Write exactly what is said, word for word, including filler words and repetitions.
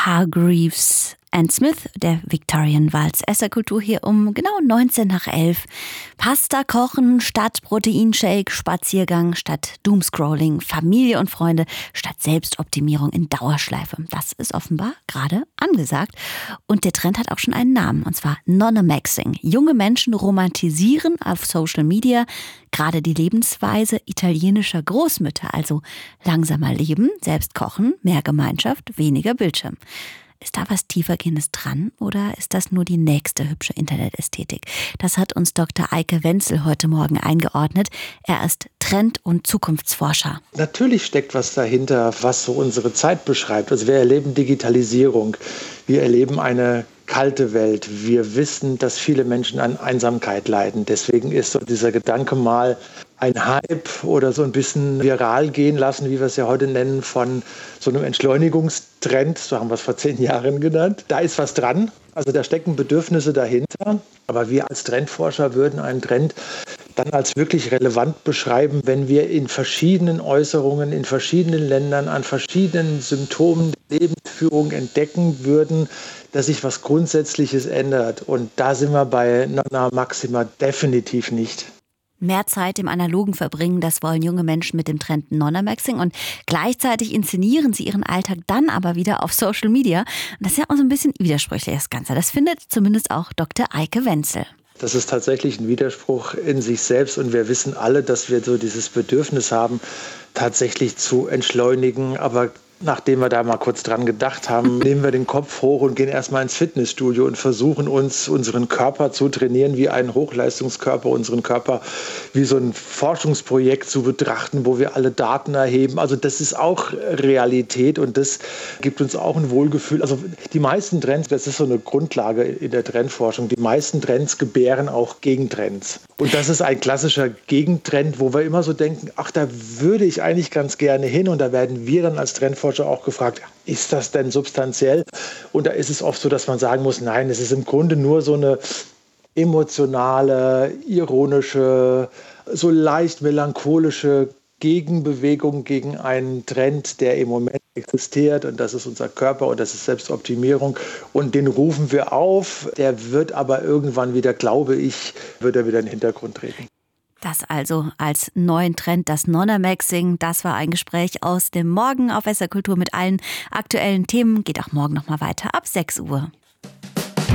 Hargreaves and Smith, der Victorian Waltz. S R Kultur hier um genau neunzehn nach elf. Pasta kochen statt Proteinshake, Spaziergang statt Doomscrolling, Familie und Freunde statt Selbstoptimierung in Dauerschleife. Das ist offenbar gerade angesagt. Und der Trend hat auch schon einen Namen, und zwar Nonamaxing. Junge Menschen romantisieren auf Social Media gerade die Lebensweise italienischer Großmütter, also langsamer leben, selbst kochen, mehr Gemeinschaft, weniger Bildschirm. Ist da was Tiefergehendes dran oder ist das nur die nächste hübsche Internetästhetik? Das hat uns Doktor Eike Wenzel heute Morgen eingeordnet. Er ist Trend- und Zukunftsforscher. Natürlich steckt was dahinter, was so unsere Zeit beschreibt. Also wir erleben Digitalisierung, wir erleben eine kalte Welt. Wir wissen, dass viele Menschen an Einsamkeit leiden. Deswegen ist so dieser Gedanke mal ein Hype oder so ein bisschen viral gehen lassen, wie wir es ja heute nennen, von so einem Entschleunigungstrend, so haben wir es vor zehn Jahren genannt. Da ist was dran, also da stecken Bedürfnisse dahinter. Aber wir als Trendforscher würden einen Trend dann als wirklich relevant beschreiben, wenn wir in verschiedenen Äußerungen, in verschiedenen Ländern, an verschiedenen Symptomen der Lebensführung entdecken würden, dass sich was Grundsätzliches ändert. Und da sind wir bei Nonna Maxima definitiv nicht. Mehr Zeit im Analogen verbringen, das wollen junge Menschen mit dem Trend Nonamaxing, und gleichzeitig inszenieren sie ihren Alltag dann aber wieder auf Social Media. Und das ist ja auch so ein bisschen widersprüchlich, das Ganze. Das findet zumindest auch Doktor Eike Wenzel. Das ist tatsächlich ein Widerspruch in sich selbst, und wir wissen alle, dass wir so dieses Bedürfnis haben, tatsächlich zu entschleunigen, aber nachdem wir da mal kurz dran gedacht haben, nehmen wir den Kopf hoch und gehen erstmal ins Fitnessstudio und versuchen uns, unseren Körper zu trainieren wie einen Hochleistungskörper, unseren Körper wie so ein Forschungsprojekt zu betrachten, wo wir alle Daten erheben. Also das ist auch Realität und das gibt uns auch ein Wohlgefühl. Also die meisten Trends, das ist so eine Grundlage in der Trendforschung, die meisten Trends gebären auch Gegentrends. Und das ist ein klassischer Gegentrend, wo wir immer so denken, ach, da würde ich eigentlich ganz gerne hin, und da werden wir dann als Trendforscher auch gefragt, ist das denn substanziell? Und da ist es oft so, dass man sagen muss, nein, es ist im Grunde nur so eine emotionale, ironische, so leicht melancholische Gegenbewegung gegen einen Trend, der im Moment existiert, und das ist unser Körper und das ist Selbstoptimierung, und den rufen wir auf, der wird aber irgendwann wieder, glaube ich, wird er wieder in den Hintergrund treten. Das also als neuen Trend, das Nonamaxing. Das war ein Gespräch aus dem Morgen auf S R Kultur mit allen aktuellen Themen. Geht auch morgen nochmal weiter ab sechs Uhr.